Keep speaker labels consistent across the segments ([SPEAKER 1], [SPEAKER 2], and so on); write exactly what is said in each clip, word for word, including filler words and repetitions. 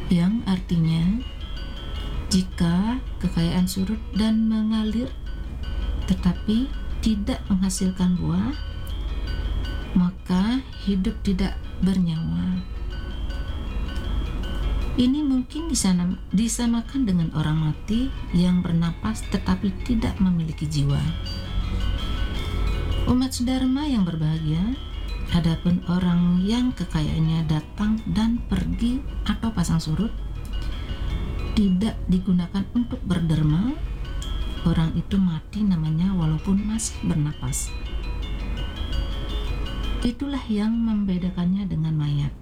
[SPEAKER 1] yang artinya jika kekayaan surut dan mengalir tetapi tidak menghasilkan buah, maka hidup tidak bernyawa. Ini mungkin disana, disamakan dengan orang mati yang bernapas tetapi tidak memiliki jiwa. Umat Dharma yang berbahagia, adapun orang yang kekayaannya datang dan pergi atau pasang surut, tidak digunakan untuk berderma, orang itu mati namanya walaupun masih bernapas. Itulah yang membedakannya dengan mayat.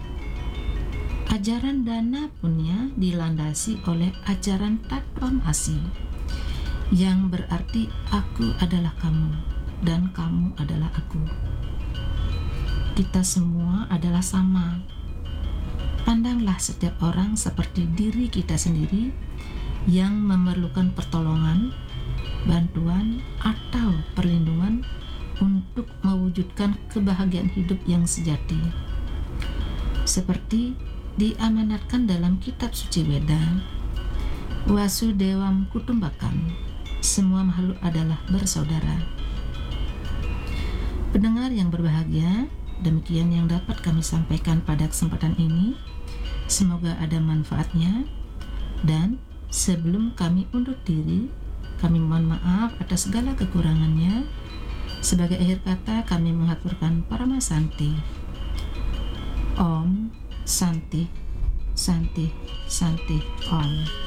[SPEAKER 1] Ajaran dana punya dilandasi oleh ajaran tattvamasi, yang berarti aku adalah kamu dan kamu adalah aku. Kita semua adalah sama. Pandanglah setiap orang seperti diri kita sendiri yang memerlukan pertolongan, bantuan, atau perlindungan untuk mewujudkan kebahagiaan hidup yang sejati. Seperti diamanatkan dalam kitab suci Weda, Wasudewam Kutumbakam, semua makhluk adalah bersaudara. Pendengar yang berbahagia, demikian yang dapat kami sampaikan pada kesempatan ini. Semoga ada manfaatnya, dan sebelum kami undur diri, kami mohon maaf atas segala kekurangannya. Sebagai akhir kata, kami mengaturkan Paramasanti. Om Santi, Santi, Santi, Om.